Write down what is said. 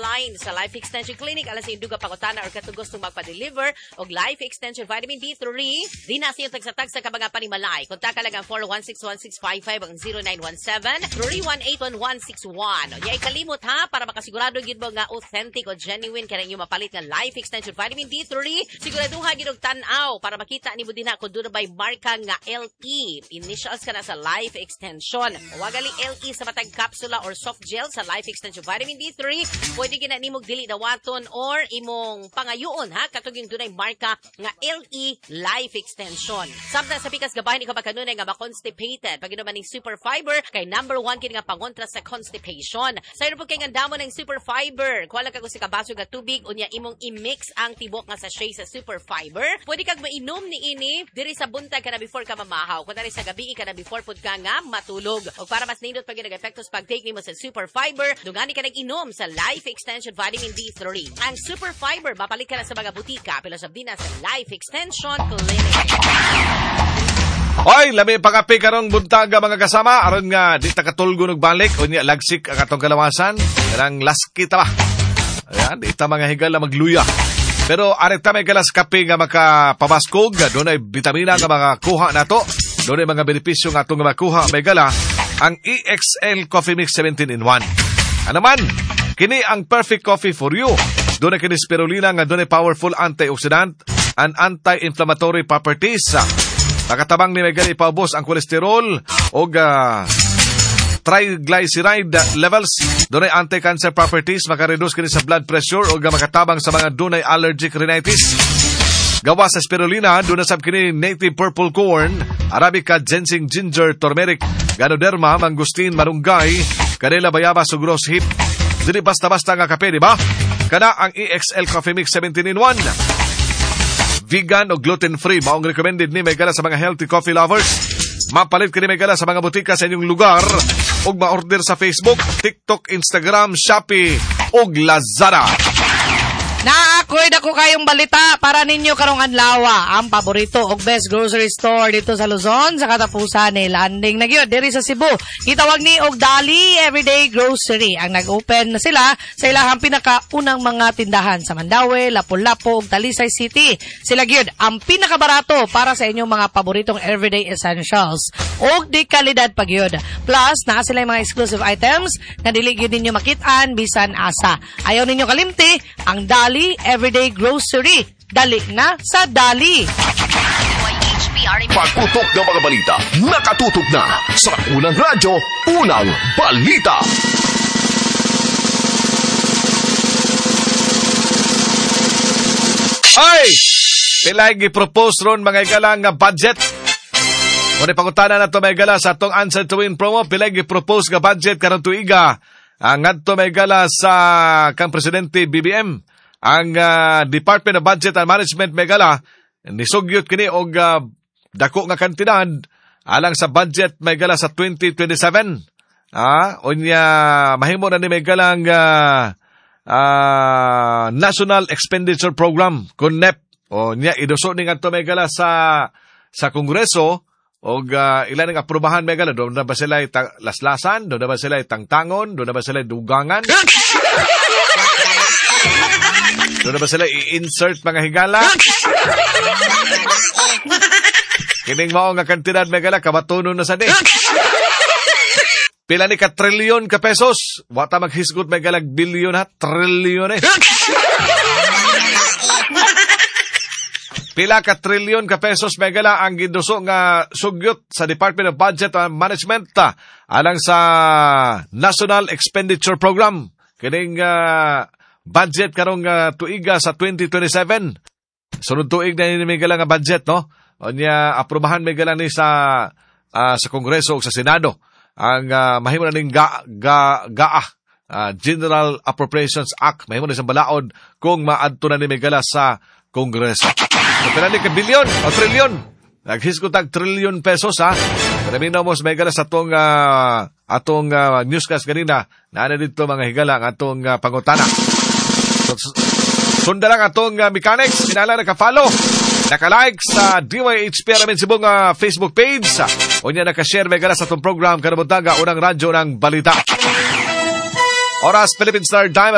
line sa Life Extension Clinic alas sa induga pangutana or katugos ng magpa-deliver og Life Extension Vitamin D3. Di na siyo tagsa-tagsa ka mga panimalay. Kontak ka lang ang 416-1655 ang 0917-318-1161. Yay kalimot ha para makasigurado gid mo nga authentic o genuine kanang yung mapalit nga Life Extension Vitamin D3. Siguraduha gid og tan-aw para makita nimo dinha kung doon bay marka nga LE. Initials ka na sa Life Extension. Wagali LE sa matag capsula or soft gel sa Life Extension Vitamin D3. Pwede gina nimog dili dawaton or imong pangayoon ha katuging dunay marka nga LE Life Extension. Samtang sa pikas gabahin ikaw kanunay nga ma-constipated. Pag inuman ning super fiber kay number 1 kini nga pangontra sa constipation. Sa iro po kay ngandamo ng super fiber. Kuwala ka ko sa kabaso nga tubig unya imong i-mix ang tibok nga sachet sa super fiber. Pwede kag mainom ni ini diri sa buntag kana before ka mamahaw. Kun sa gabi ka na before pud ka nga matulog. O para mas nindot pag nag-epekto sa pag-take nimo sa super fiber, dungani ka nag-inom sa Life Extension Vitamin D3. Ang super fiber mapalit ka na sa mga butika pero sabdi na sa Life Extension Clinic. Oy, labi pagapi karong buntag mga kasama aron nga di ta katulgo og balik unya lagsik ang atong kalawasan kanang laski ta ba. Ayan, di ta mga higal na magluya. Pero arita may galas kape nga makapabaskog, doon ay vitamina nga mga kuha na to, doon ay mga benepisyo nga itong makuha may gala, ang EXL Coffee Mix 17-in-1. Ano man, kini ang perfect coffee for you. Doon ay kini spirulina nga doon ay powerful antioxidant and anti-inflammatory properties. Nakatabang ni may gala ipaubos ang kolesterol o triglyceride levels. Doon ay anti-cancer properties, makareduce kini sa blood pressure o makatabang sa mga dunay allergic rhinitis. Gawa sa spirulina, doon na sab kini native purple corn, arabica, ginseng, ginger, turmeric, ganoderma, mangustin, malunggay, kanela, bayabas, ug rose hip. Dili basta-basta nga kape, di ba? Kana ang EXL Coffee Mix 17-in-1. Vegan o gluten-free, maong recommended ni may gala sa mga healthy coffee lovers. Mapalit kini may gala sa mga butika sa inyong lugar ug ma-order sa Facebook, TikTok, Instagram, Shopee ug Lazada. Naakoy dako kayong balita para ninyo karong adlaw. Ang paborito og best grocery store dito sa Luzon sa katapusan ni landing na gyud diri sa Cebu. Gitawag ni og Dali Everyday Grocery. Ang nag-open na sila sa ilahang pinakaunang mga tindahan sa Mandaue, Lapu-Lapu ug Talisay City. Sila gyud ang pinakabarato para sa inyong mga paboritong everyday essentials og di kalidad pa gyud. Plus naa sila mga exclusive items na dili gyud ninyo makit-an bisan asa. Ayaw ninyo kalimti ang Dali Everyday Grocery. Dali na sa Dali. Pagputok ng mga balita, nakatutok na sa unang radyo, unang balita. Ay! Pilay gi-propose ron mga igalang nga budget. Kung ipangutana na ito may gala sa atong Answer to Win promo, pilay gi-propose nga budget karong tuiga. Ang adto may gala sa kang Presidente BBM. Ang Department of Budget and Management megala nisugyot kini og dako nga kantidad alang sa budget megala sa 2027. Unya mahimo na ni megala ang National Expenditure Program kun NEP. Unya iduso ni ngadto megala sa Kongreso og ilan ang aprobahan megala do na ba sila laslasan, do na ba sila tangtangon, do na ba sila dugangan. Doon na ba sila i-insert mga higala? Kining mao nga kantidad megala kabatunon na sa di. Pila ni ka trilyon ka pesos? Wata maghisgot megalag bilyon ha? Trilyon eh. Pila ka trilyon ka pesos megala ang giduso nga sugyot sa Department of Budget and Management alang sa National Expenditure Program. Kining budget karong tuiga sa 2027. Sunod tuig na ni megala nga budget, no? Onya aprobahan megala ni sa Kongreso o sa Senado. Ang mahimo na ning General Appropriations Act. Mahimo na sa balaod kung maadto na ni megala sa Kongreso. So, pila ni ka bilyon o trilyon. Naghisgot tag trilyon pesos ha. Karamihan mo sa megala sa atong newscast kanina. Naana dito mga higala ang atong pangutana. Sunda lang atong mechanics. Minala naka-follow, naka-like sa DYHP Aramin Cebu nga Facebook page. O niya naka-share megala sa atong program Kanabuntaga, unang radyo ng balita. Oras Philippine Star Time.